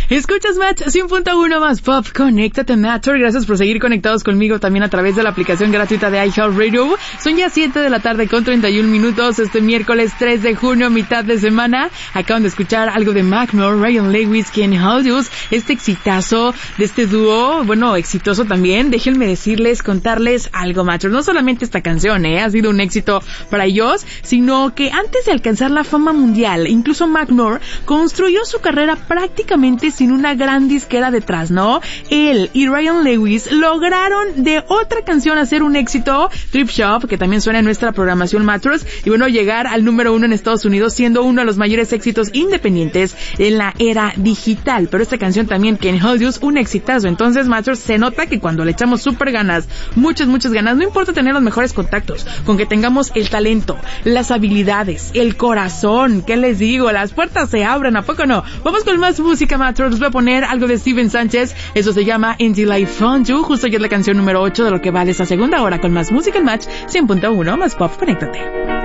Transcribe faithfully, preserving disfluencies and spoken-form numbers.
Escuchas Match cien punto uno más Pop, conéctate Matcher. Gracias por seguir conectados conmigo también a través de la aplicación gratuita de iHeartRadio. Son ya siete de la tarde con treinta y un minutos, este miércoles tres de junio, mitad de semana. Acaban de escuchar algo de Macklemore, Ryan Lewis, Ken Hodges, este exitazo de este dúo, bueno, exitoso también. Déjenme decirles, contarles algo, Matcher. No solamente esta canción, eh, ha sido un éxito para ellos, sino que antes de alcanzar la fama mundial, incluso Macklemore construyó su carrera prácticamente sin una gran disquera detrás, ¿no? Él y Ryan Lewis lograron de otra canción hacer un éxito, Trip Shop, que también suena en nuestra programación Mattress, y bueno, llegar al número uno en Estados Unidos, siendo uno de los mayores éxitos independientes en la era digital. Pero esta canción también, Can't Hold You, un exitazo. Entonces, Mattress, se nota que cuando le echamos súper ganas, muchas, muchas ganas, no importa tener los mejores contactos, con que tengamos el talento, las habilidades, el corazón, ¿qué les digo? Las puertas se abren, ¿a poco no? Vamos con más música, Mattress. Les voy a poner algo de Steven Sánchez, eso se llama Until I Found You, justo ya es la canción número ocho de lo que vale esa segunda hora con más música en Match cien punto uno más Pop, conéctate.